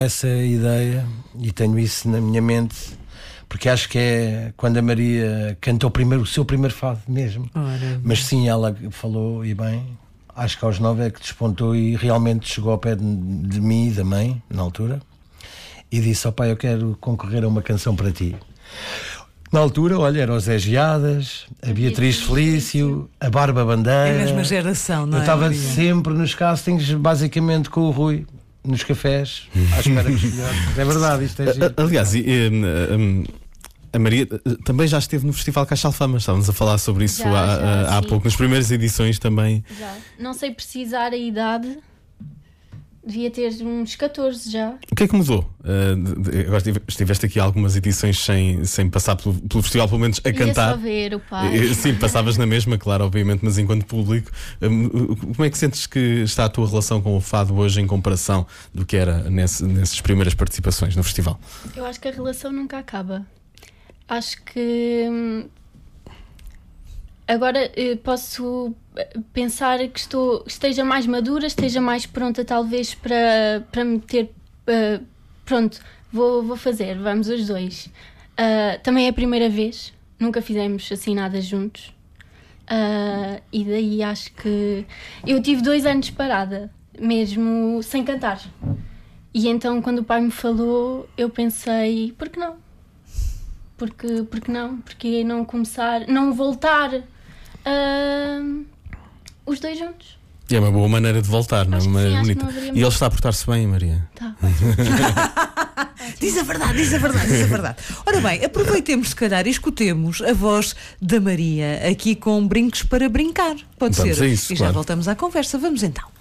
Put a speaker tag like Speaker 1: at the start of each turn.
Speaker 1: essa ideia e tenho isso na minha mente, porque acho que é quando a Maria canta o seu primeiro fado mesmo. Mas sim, ela falou, e bem, acho que aos 9 é que despontou e realmente chegou ao pé de mim e da mãe, na altura, e disse: ó pai, eu quero concorrer a uma canção para ti. Na altura, olha, eram o Zé Geadas, a Beatriz Felício, a Barba Bandeira.
Speaker 2: É a mesma geração, não é?
Speaker 1: Eu estava sempre nos castings, basicamente com o Rui, nos cafés, à espera que escolhesse. É verdade, isto é giro.
Speaker 3: Aliás, a Maria também já esteve no Festival Caixa Alfama. Estávamos a falar sobre isso há pouco, nas primeiras edições também.
Speaker 4: Já. Não sei precisar a idade. Devia ter uns 14 já.
Speaker 3: O que é que mudou? Agora estiveste aqui algumas edições sem passar pelo festival, pelo menos a cantar.
Speaker 4: Só ver o pai.
Speaker 3: Sim, passavas na mesma, claro, obviamente, mas enquanto público, como é que sentes que está a tua relação com o fado hoje em comparação do que era nessas primeiras participações no festival?
Speaker 4: Eu acho que a relação nunca acaba. Acho que agora posso pensar que esteja mais madura, esteja mais pronta talvez para me ter pronto, vou fazer, vamos os dois. Também é a primeira vez, nunca fizemos assim nada juntos, e daí acho que eu tive 2 anos parada, mesmo sem cantar, e então quando o pai me falou eu pensei, por que não? Porque não? Porque não começar, não voltar os dois juntos.
Speaker 3: É uma boa maneira de voltar, não é? Uma
Speaker 4: sim,
Speaker 3: bonita. E ele está a portar-se bem, Maria?
Speaker 4: Tá.
Speaker 2: Diz a verdade. Ora bem, aproveitemos se calhar e escutemos a voz da Maria aqui com Brincos para Brincar. Pode
Speaker 3: Vamos
Speaker 2: ser?
Speaker 3: a isso,
Speaker 2: e
Speaker 3: claro.
Speaker 2: Já voltamos à conversa. Vamos então.